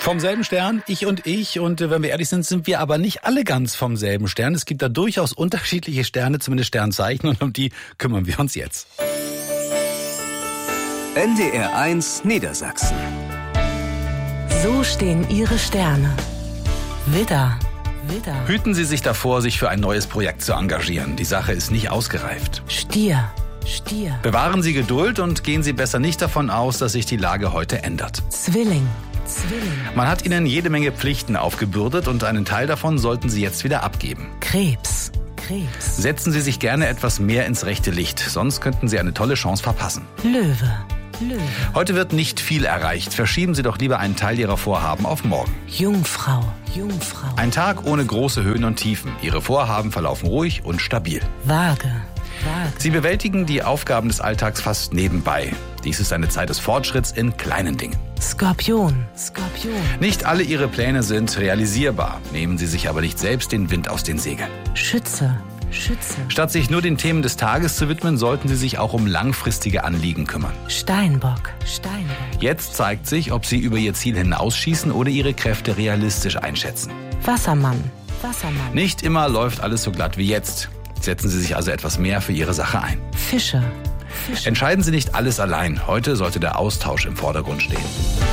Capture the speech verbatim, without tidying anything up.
Vom selben Stern, ich und ich. Und äh, wenn wir ehrlich sind, sind wir aber nicht alle ganz vom selben Stern. Es gibt da durchaus unterschiedliche Sterne, zumindest Sternzeichen. Und um die kümmern wir uns jetzt. N D R eins Niedersachsen. So stehen Ihre Sterne. Widder, Widder. Hüten Sie sich davor, sich für ein neues Projekt zu engagieren. Die Sache ist nicht ausgereift. Stier, Stier. Bewahren Sie Geduld und gehen Sie besser nicht davon aus, dass sich die Lage heute ändert. Zwilling, Zwilling. Man hat Ihnen jede Menge Pflichten aufgebürdet und einen Teil davon sollten Sie jetzt wieder abgeben. Krebs, Krebs. Setzen Sie sich gerne etwas mehr ins rechte Licht, sonst könnten Sie eine tolle Chance verpassen. Löwe, Löwe. Heute wird nicht viel erreicht. Verschieben Sie doch lieber einen Teil Ihrer Vorhaben auf morgen. Jungfrau, Jungfrau. Ein Tag ohne große Höhen und Tiefen. Ihre Vorhaben verlaufen ruhig und stabil. Waage, Waage. Sie bewältigen die Aufgaben des Alltags fast nebenbei. Dies ist eine Zeit des Fortschritts in kleinen Dingen. Skorpion, Skorpion. Nicht alle Ihre Pläne sind realisierbar. Nehmen Sie sich aber nicht selbst den Wind aus den Segeln. Schütze, Schütze. Statt sich nur den Themen des Tages zu widmen, sollten Sie sich auch um langfristige Anliegen kümmern. Steinbock, Steinbock. Jetzt zeigt sich, ob Sie über Ihr Ziel hinausschießen oder Ihre Kräfte realistisch einschätzen. Wassermann, Wassermann. Nicht immer läuft alles so glatt wie jetzt. Setzen Sie sich also etwas mehr für Ihre Sache ein. Fische, Fische. Entscheiden Sie nicht alles allein. Heute sollte der Austausch im Vordergrund stehen.